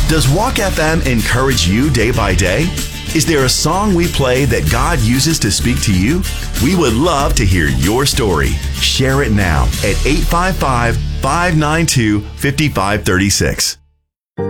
Does Walk FM encourage you day by day? Is there a song we play that God uses to speak to you? We would love to hear your story. Share it now at 855-592-5536.